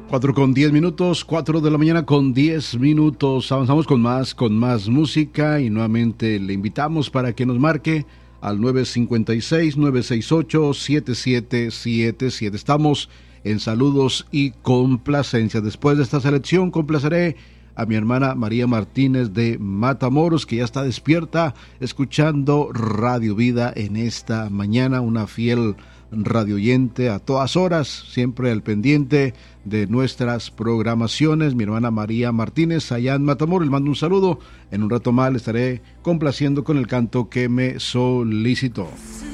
4:10, 4 de la mañana con 10 minutos. Avanzamos con más música y nuevamente le invitamos para que nos marque al 956-968-7777. Estamos en saludos y complacencia. Después de esta selección complaceré a mi hermana María Martínez de Matamoros, que ya está despierta escuchando Radio Vida en esta mañana, una fiel radioyente a todas horas, siempre al pendiente de nuestras programaciones. Mi hermana María Martínez allá en Matamoros, le mando un saludo. En un rato más le estaré complaciendo con el canto que me solicitó.